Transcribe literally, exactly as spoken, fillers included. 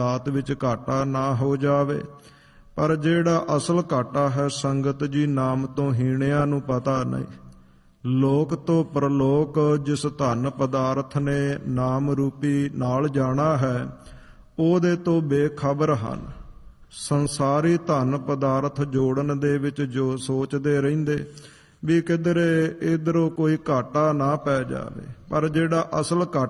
ਦਾਤ ਵਿੱਚ ਘਾਟਾ ਨਾ ਹੋ ਜਾਵੇ। ਪਰ ਜਿਹੜਾ ਅਸਲ ਘਾਟਾ ਹੈ ਸੰਗਤ ਜੀ, ਨਾਮ ਤੋਂ ਹੀਣਿਆਂ ਨੂੰ ਪਤਾ ਨਹੀਂ। ਲੋਕ ਤੋਂ ਪ੍ਰਲੋਕ ਜਿਸ ਧਨ ਪਦਾਰਥ ਨੇ ਨਾਮ ਰੂਪੀ ਨਾਲ ਜਾਣਾ ਹੈ, ਉਹਦੇ ਤੋਂ ਬੇਖਬਰ ਹਨ। ਸੰਸਾਰੀ ਧਨ ਪਦਾਰਥ ਜੋੜਨ ਦੇ ਵਿੱਚ ਜੋ ਸੋਚਦੇ ਰਹਿੰਦੇ ਵੀ ਕਿਧਰੇ ਇੱਧਰੋਂ ਕੋਈ ਘਾਟਾ ਨਾ ਪੈ ਜਾਵੇ, ਪਰ ਜਿਹੜਾ ਅਸਲ ਘਾਟਾ